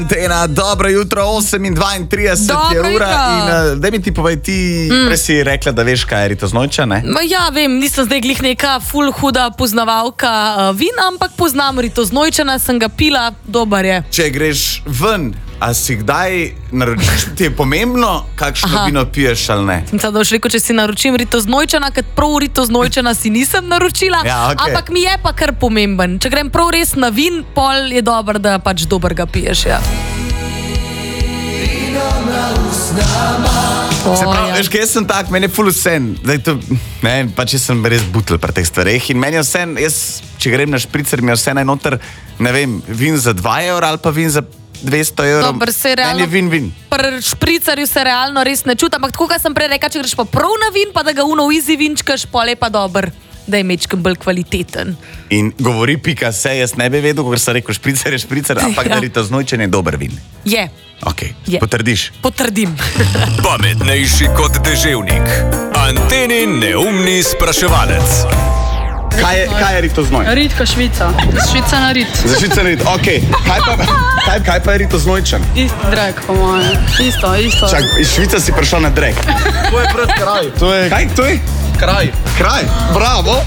Antena, dobro jutro, 8:32 je ura in daj mi ti povej, ti prej si rekla, da veš, kaj je ritoznojča, ne? Ja, vem, nisem zdaj glih neka ful huda poznavalka vina, ampak poznam ritoznojčana, sem ga pila, dober je. Če greš ven, a si kdaj naročiš, ti je pomembno, kakšno vino piješ ali ne? Sem da boš rekel, če si naročim ritoznojčana, ker prav ritoznojčana si nisem naročila, ampak mi je pa kar pomemben. Če grem prav res na vin, pol je dober, da pač dober ga piješ, ja. Se pravi, veš, kaj jaz sem tak, meni je ful vsen, pač jaz sem res butel pri teh stvareh in meni je vsen, jaz, če grem na špricer, mi je vsen noter, ne vem, vin za 2 evra ali pa vin za 200 evrov, meni je vin. Pri špricarju se realno res ne čuti, ampak tako, kot sem prej rekla, če greš pa prav na vin, pa da ga uno easy vinčkaš, pol je pa dober, da je mečkem bolj kvaliteten. In govori pika se, jaz ne bi vedel, ker sem rekel špricer je špricer, ampak da ritoznojčen je dober vin. Je. Ok, potrdiš? Potrdim. Pametnejši kot deževnik. Antenin neumni spraševalec. Kaj je ritoznoj? Ritka Švica. Švica na rit. Za Švica na rit, ok. Kaj pa je ritoznojčen? Isto drek, po mojem. Isto. Čak, iz Švica si prišel na drek. To je pred kraj. Kaj to je? Kraj. Bravo.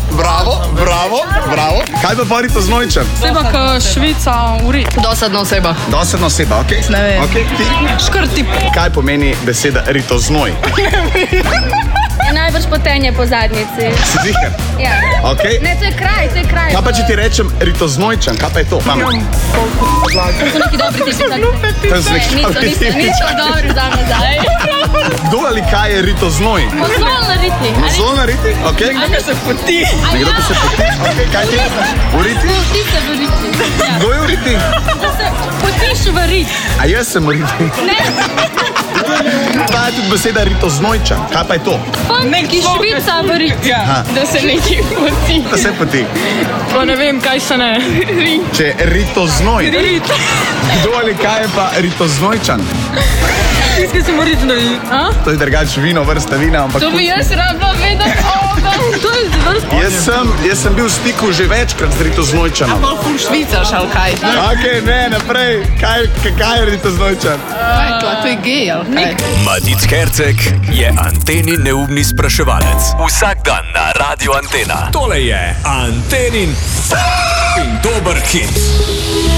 Kaj pa ritoznojčen? Seba ka Švica v rit. Dosadna oseba, ok. Ne vem. Okay, Škrtip. Kaj pomeni beseda ritoznoj? Je najbrž potenje po zadnjici. Si ziher? Ja. Okay. Ne, to je kraj. Kaj pa, če ti rečem ritoznojčen, kaj pa je to? To so neki dobri tipi. Niso dobri za nazaj. Kdo ali kaj je ritoznoj? Mozol na riti. Ok. Nekdo se poti. Nekdo pa se poti? Ok, kaj ti je? V riti? Ti se v riti. Kdo je v riti? Da se potiš v rit. A jaz sem v riti? Ne. Ta je tudi beseda ritoznojčan. Kaj pa je to? Neki Švica v rit. Da se neki poti. Da se poti. Pa ne vem, kaj se ne. Če je ritoznoj. Rit. Kdo ali kaj je pa ritoznojčan? Tiskaj se mora rit na rit. To je drugače vino, vrsta vina, ampak... To bi jaz rabila vedeti. To je vrsta. Jaz sem bil v stiku že večkrat z ritoznojčanom. Pa ful Švicaš ali kaj? Ok, ne, naprej. Kaj je ritoznojčan? To je gej ali kaj? Matic Herceg je Antenin neumni spraševalec. Vsak dan na Radio Antena. Tole je Antenin in dober hit.